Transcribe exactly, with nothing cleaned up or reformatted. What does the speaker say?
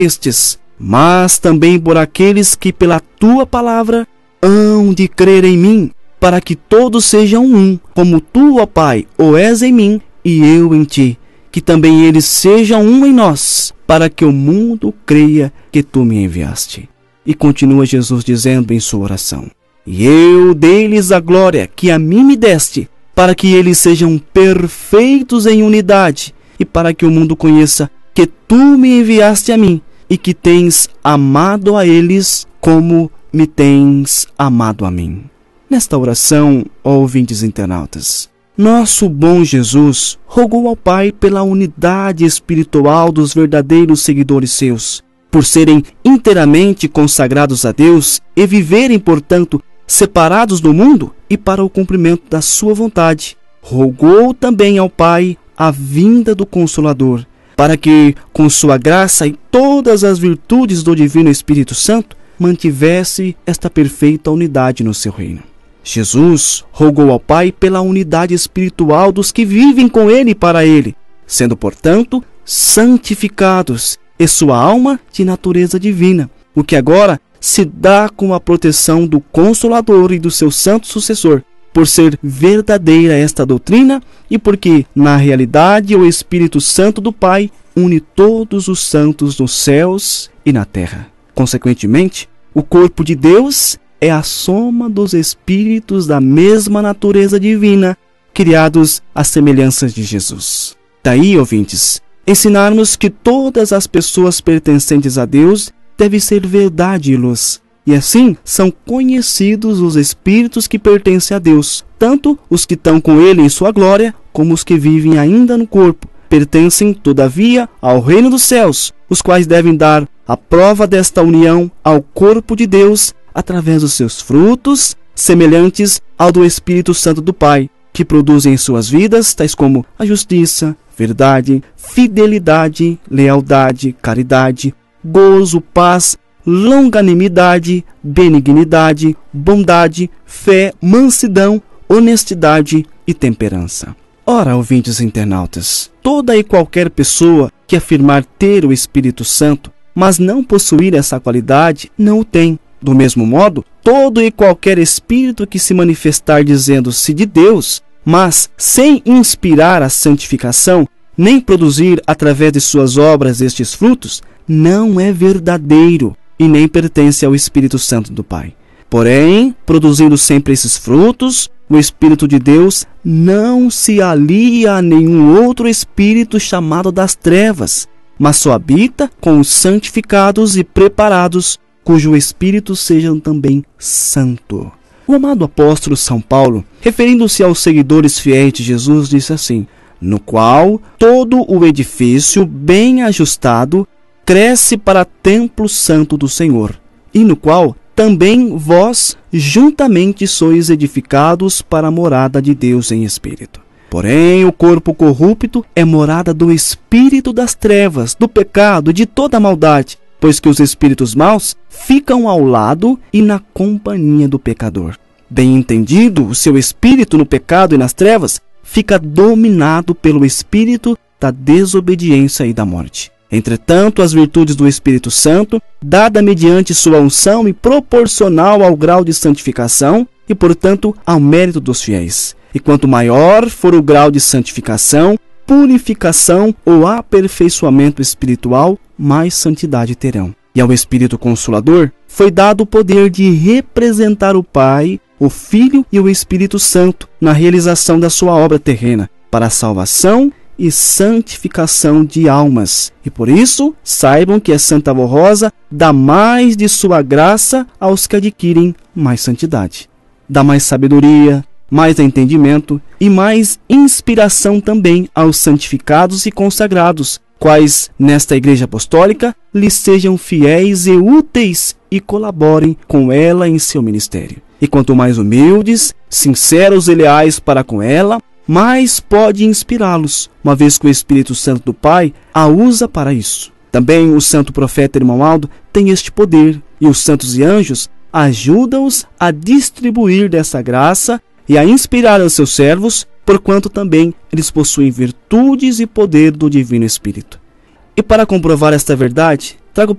estes, mas também por aqueles que pela tua palavra hão de crer em mim, para que todos sejam um, como tu, ó Pai, o és em mim e eu em ti, que também eles sejam um em nós, para que o mundo creia que tu me enviaste. E continua Jesus dizendo em sua oração: e eu dei-lhes a glória que a mim me deste, para que eles sejam perfeitos em unidade, e para que o mundo conheça que tu me enviaste a mim, e que tens amado a eles como me tens amado a mim. Nesta oração, ó ouvintes internautas, nosso bom Jesus rogou ao Pai pela unidade espiritual dos verdadeiros seguidores seus, por serem inteiramente consagrados a Deus e viverem, portanto, separados do mundo e para o cumprimento da sua vontade. Rogou também ao Pai a vinda do Consolador, para que, com sua graça e todas as virtudes do Divino Espírito Santo, mantivesse esta perfeita unidade no seu reino. Jesus rogou ao Pai pela unidade espiritual dos que vivem com Ele e para Ele, sendo, portanto, santificados e sua alma de natureza divina, o que agora se dá com a proteção do Consolador e do seu santo sucessor, por ser verdadeira esta doutrina e porque, na realidade, o Espírito Santo do Pai une todos os santos nos céus e na terra. Consequentemente, o corpo de Deus é a soma dos espíritos da mesma natureza divina, criados à semelhança de Jesus. Daí, ouvintes, ensinarmos que todas as pessoas pertencentes a Deus devem ser verdade e luz. E assim são conhecidos os espíritos que pertencem a Deus, tanto os que estão com Ele em sua glória, como os que vivem ainda no corpo. Pertencem, todavia, ao reino dos céus, os quais devem dar a prova desta união ao corpo de Deus através dos seus frutos, semelhantes ao do Espírito Santo do Pai, que produzem em suas vidas, tais como a justiça, verdade, fidelidade, lealdade, caridade, gozo, paz, longanimidade, benignidade, bondade, fé, mansidão, honestidade e temperança. Ora, ouvintes internautas, toda e qualquer pessoa que afirmar ter o Espírito Santo, mas não possuir essa qualidade, não o tem. Do mesmo modo, todo e qualquer espírito que se manifestar dizendo-se de Deus, mas sem inspirar a santificação, nem produzir através de suas obras estes frutos, não é verdadeiro e nem pertence ao Espírito Santo do Pai. Porém, produzindo sempre esses frutos, o Espírito de Deus não se alia a nenhum outro espírito chamado das trevas, mas só habita com os santificados e preparados, cujo espírito sejam também santo. O amado apóstolo São Paulo, referindo-se aos seguidores fiéis de Jesus, disse assim: no qual todo o edifício bem ajustado cresce para templo santo do Senhor, e no qual também vós juntamente sois edificados para a morada de Deus em espírito. Porém, o corpo corrupto é morada do espírito das trevas, do pecado, de toda maldade, pois que os espíritos maus ficam ao lado e na companhia do pecador. Bem entendido, o seu espírito no pecado e nas trevas fica dominado pelo espírito da desobediência e da morte. Entretanto, as virtudes do Espírito Santo, dada mediante sua unção e proporcional ao grau de santificação e, portanto, ao mérito dos fiéis. E quanto maior for o grau de santificação, purificação ou aperfeiçoamento espiritual, mais santidade terão. E ao Espírito Consolador foi dado o poder de representar o Pai, o Filho e o Espírito Santo na realização da sua obra terrena, para a salvação e santificação de almas. E por isso, saibam que a Santa Avó Rosa dá mais de sua graça aos que adquirem mais santidade. Dá mais sabedoria, mais entendimento e mais inspiração também aos santificados e consagrados, quais, nesta Igreja Apostólica, lhes sejam fiéis e úteis e colaborem com ela em seu ministério. E quanto mais humildes, sinceros e leais para com ela, mais pode inspirá-los, uma vez que o Espírito Santo do Pai a usa para isso. Também o santo profeta Irmão Aldo tem este poder, e os santos e anjos ajudam-os a distribuir dessa graça e a inspirar aos seus servos, porquanto também eles possuem virtudes e poder do Divino Espírito. E para comprovar esta verdade, trago